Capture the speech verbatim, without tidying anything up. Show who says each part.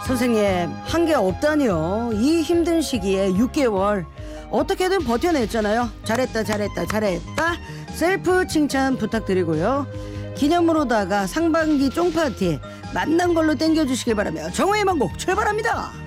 Speaker 1: 선생님, 한 게 없다니요. 이 힘든 시기에 육 개월 어떻게든 버텨냈잖아요. 잘했다 잘했다 잘했다. 셀프 칭찬 부탁드리고요. 기념으로다가 상반기 쫑파티 만난 걸로 땡겨주시길 바라며 정오의 만곡 출발합니다.